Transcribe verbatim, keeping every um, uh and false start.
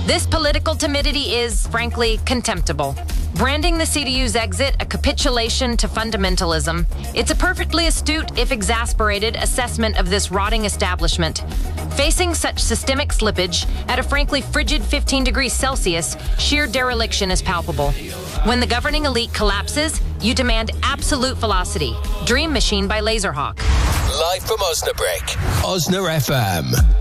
This political timidity is, frankly, contemptible. Branding the C D U's exit a capitulation to fundamentalism, it's a perfectly astute, if exasperated, assessment of this rotting establishment. Facing such systemic slippage, at a frankly frigid fifteen degrees Celsius, sheer dereliction is palpable. When the governing elite collapses, you demand absolute velocity. Dream Machine by Laserhawk. Live from Osnabrück, Osna F M.